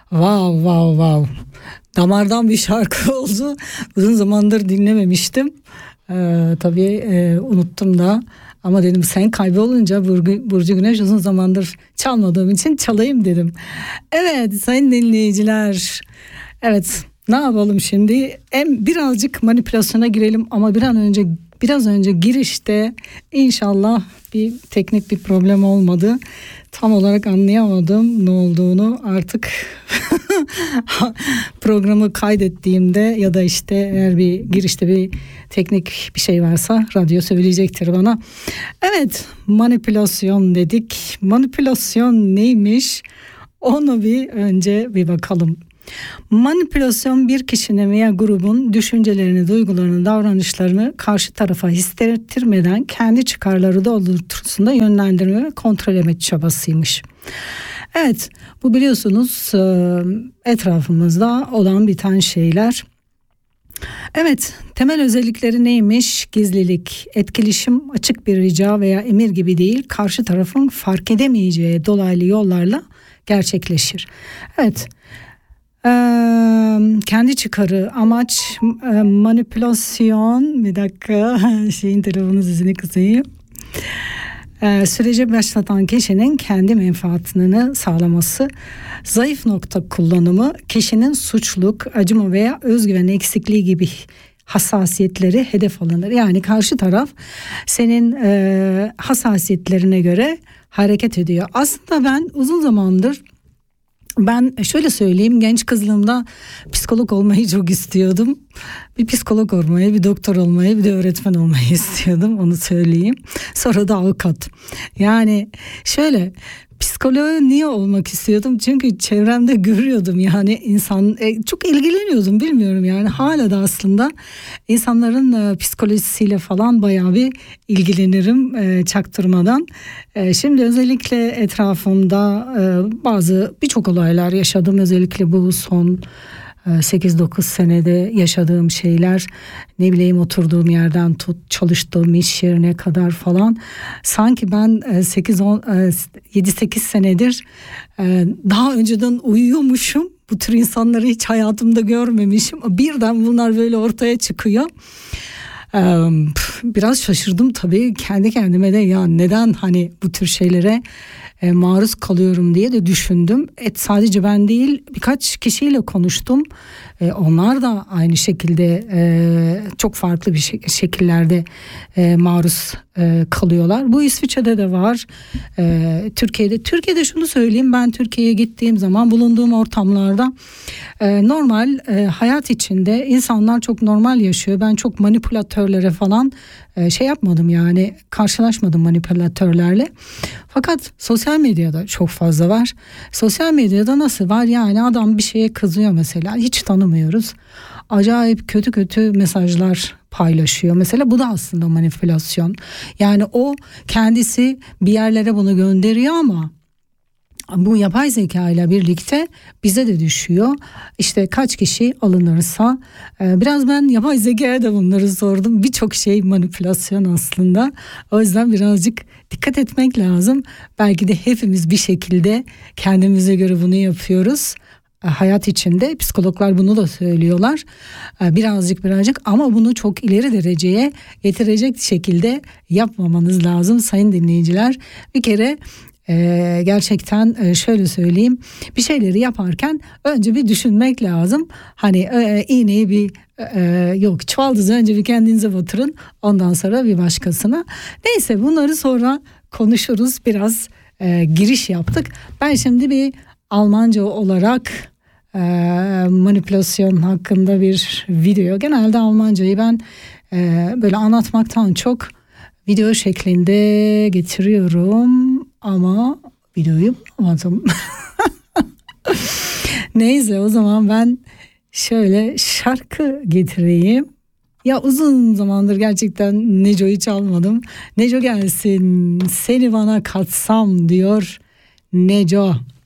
Wow wow wow. Damardan bir şarkı oldu. Uzun zamandır dinlememiştim. Tabii unuttum da. Ama dedim sen kaybolunca Burcu Güneş uzun zamandır çalmadığım için çalayım dedim. Evet sayın dinleyiciler. Evet ne yapalım şimdi? Birazcık manipülasyona girelim ama biraz önce girişte inşallah bir teknik bir problem olmadı. Tam olarak anlayamadım ne olduğunu artık programı kaydettiğimde ya da işte eğer bir girişte bir teknik bir şey varsa radyo söyleyecektir bana. Evet manipülasyon dedik. Manipülasyon neymiş? Onu önce bir bakalım. Manipülasyon bir kişinin veya grubun düşüncelerini, duygularını, davranışlarını karşı tarafa hissettirmeden kendi çıkarları doğrultusunda yönlendirme ve kontrol etme çabasıymış. Evet, bu biliyorsunuz etrafımızda olan biten şeyler. Evet, temel özellikleri neymiş? Gizlilik, etkileşim açık bir rica veya emir gibi değil, karşı tarafın fark edemeyeceği dolaylı yollarla gerçekleşir. Evet. Kendi çıkarı, amaç, manipülasyon. Bir dakika, telefonu sesini kısayım. Süreci başlatan kişinin kendi menfaatini sağlaması, zayıf nokta kullanımı, kişinin suçluluk, acıma veya özgüven eksikliği gibi hassasiyetleri hedef alınır. Yani karşı taraf senin hassasiyetlerine göre hareket ediyor. Aslında ben uzun zamandır şöyle söyleyeyim, genç kızlığımda psikolog olmayı çok istiyordum. Bir psikolog olmayı, bir doktor olmayı, bir de öğretmen olmayı istiyordum, onu söyleyeyim. Sonra da avukat. Yani şöyle, psikoloğa niye olmak istiyordum? Çünkü çevremde görüyordum yani insan çok ilgileniyordum, bilmiyorum yani hala da aslında insanların psikolojisiyle falan bayağı bir ilgilenirim çaktırmadan. Şimdi özellikle etrafımda birçok olaylar yaşadım, özellikle bu son 8-9 senede yaşadığım şeyler, ne bileyim oturduğum yerden tut çalıştığım iş yerine kadar falan, sanki ben 7-8 senedir daha önceden uyuyormuşum, bu tür insanları hiç hayatımda görmemişim, birden bunlar böyle ortaya çıkıyor. Biraz şaşırdım tabii kendi kendime de, ya neden hani bu tür şeylere maruz kalıyorum diye de düşündüm. Sadece ben değil, birkaç kişiyle konuştum. Onlar da aynı şekilde çok farklı bir şekillerde maruz kalıyorlar. Bu İsviçre'de de var. Türkiye'de şunu söyleyeyim, ben Türkiye'ye gittiğim zaman bulunduğum ortamlarda normal hayat içinde insanlar çok normal yaşıyor. Ben çok manipülatörlere falan yapmadım, yani karşılaşmadım manipülatörlerle. Fakat sosyal medyada çok fazla var. Sosyal medyada nasıl var? Yani adam bir şeye kızıyor mesela, hiç tanımıyoruz. Acayip kötü mesajlar paylaşıyor. Mesela bu da aslında manipülasyon. Yani o kendisi bir yerlere bunu gönderiyor ama bu yapay zeka ile birlikte bize de düşüyor. İşte kaç kişi alınırsa, biraz ben yapay zekaya da bunları sordum. Birçok şey manipülasyon aslında. O yüzden birazcık dikkat etmek lazım. Belki de hepimiz bir şekilde kendimize göre bunu yapıyoruz. Hayat içinde psikologlar bunu da söylüyorlar. Birazcık ama bunu çok ileri dereceye getirecek şekilde yapmamanız lazım sayın dinleyiciler. Bir kere gerçekten şöyle söyleyeyim, bir şeyleri yaparken önce bir düşünmek lazım. Hani iğneyi çuvaldızı önce bir kendinize batırın, ondan sonra bir başkasına. Neyse, bunları sonra konuşuruz. Biraz giriş yaptık. Ben şimdi bir Almanca olarak manipülasyon hakkında bir video, genelde Almancayı ben böyle anlatmaktan çok video şeklinde getiriyorum ama videoyu bulamadım. Neyse, o zaman ben şöyle şarkı getireyim. Ya uzun zamandır gerçekten Neco'yu çalmadım. Neco gelsin, seni bana katsam diyor Neco.